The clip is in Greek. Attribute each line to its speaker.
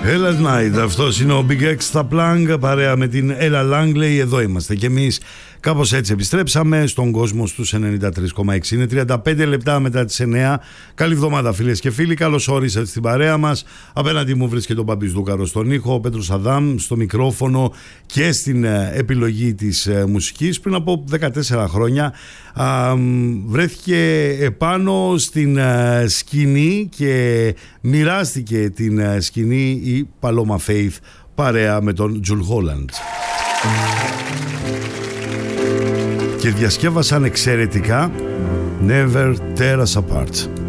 Speaker 1: Ella Night, αυτός είναι ο Big Extra Plug παρέα με την Ella Langley. Εδώ είμαστε και εμείς κάπως έτσι επιστρέψαμε στον κόσμο στους 93,6. Είναι 35 λεπτά μετά τις 9. Καλή εβδομάδα φίλες και φίλοι, καλώς όρισατε στην παρέα μας. Απέναντι μου βρίσκεται ο Μπαμπής Δούκαρος στον ήχο, ο Πέτρος Αδάμ στο μικρόφωνο και στην επιλογή της μουσικής. Πριν από 14 χρόνια βρέθηκε επάνω στην σκηνή και μοιράστηκε την σκηνή η Paloma Faith παρέα με τον Jul Holland και διασκεύασαν εξαιρετικά Never Tear Us Apart.